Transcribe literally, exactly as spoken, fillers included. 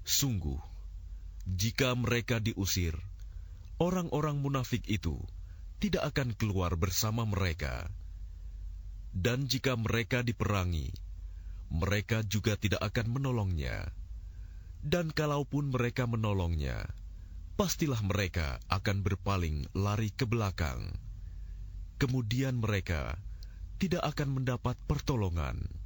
Sungguh, jika mereka diusir, orang-orang munafik itu tidak akan keluar bersama mereka. Dan jika mereka diperangi, mereka juga tidak akan menolongnya. Dan kalaupun mereka menolongnya, pastilah mereka akan berpaling lari ke belakang. Kemudian mereka tidak akan mendapat pertolongan.